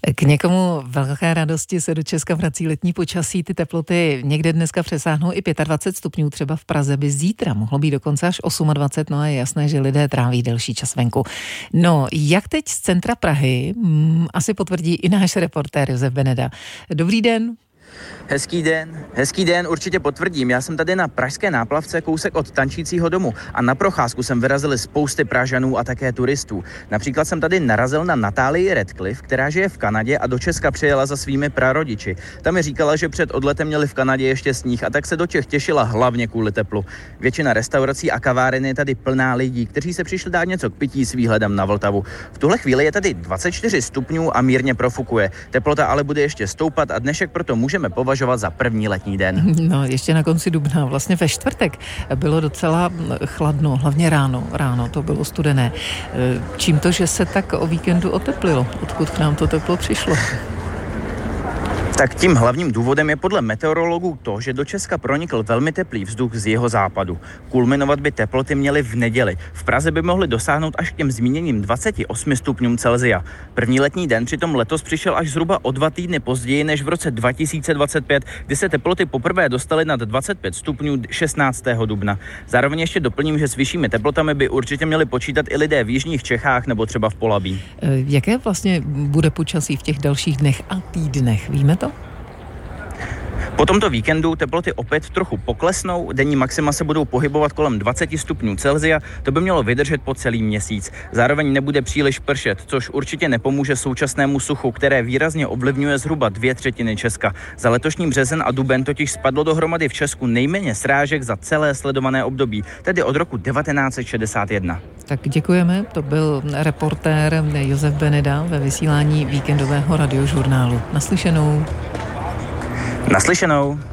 K někomu velké radosti se do Česka vrací letní počasí. Ty teploty někde dneska přesáhnou i 25 stupňů, třeba v Praze by zítra mohlo být dokonce až 28, no a je jasné, že lidé tráví delší čas venku. No, jak teď z centra Prahy, asi potvrdí i náš reportér Josef Beneda. Dobrý den. Hezký den, určitě potvrdím. Já jsem tady na pražské náplavce, kousek od tančícího domu a na procházku jsem vyrazili spousty Pražanů a také turistů. Například jsem tady narazil na Natálii Radcliffe, která žije v Kanadě a do Česka přijela za svými prarodiči. Ta mi říkala, že před odletem měli v Kanadě ještě sníh a tak se do Čech těšila hlavně kvůli teplu. Většina restaurací a kaváren je tady plná lidí, kteří se přišli dát něco k pití s výhledem na Vltavu. V tuhle chvíli je tady 24 stupňů a mírně profukuje. Teplota ale bude ještě stoupat a dnešek proto můžeme považovat za první letní den. No, ještě na konci dubna, vlastně ve čtvrtek bylo docela chladno, hlavně ráno to bylo studené. Čím to, že se tak o víkendu oteplilo? Odkud k nám to teplo přišlo? Tak tím hlavním důvodem je podle meteorologů to, že do Česka pronikl velmi teplý vzduch z jihozápadu. Kulminovat by teploty měly v neděli. V Praze by mohly dosáhnout až k těm zmíněným 28 stupňům Celsia. První letní den přitom letos přišel až zhruba o 2 týdny později než v roce 2025, kdy se teploty poprvé dostaly nad 25 stupňů 16. dubna. Zároveň ještě doplním, že s vyššími teplotami by určitě měli počítat i lidé v jižních Čechách nebo třeba v Polabí. Jaké vlastně bude počasí v těch dalších dnech a týdnech? Víme to? Po tomto víkendu teploty opět trochu poklesnou, denní maxima se budou pohybovat kolem 20 stupňů Celsia, to by mělo vydržet po celý měsíc. Zároveň nebude příliš pršet, což určitě nepomůže současnému suchu, které výrazně ovlivňuje zhruba 2/3 Česka. Za letošní březen a duben totiž spadlo dohromady v Česku nejméně srážek za celé sledované období, tedy od roku 1961. Tak děkujeme, to byl reportér Josef Beneda ve vysílání víkendového radiožurnálu. Naslyšenou.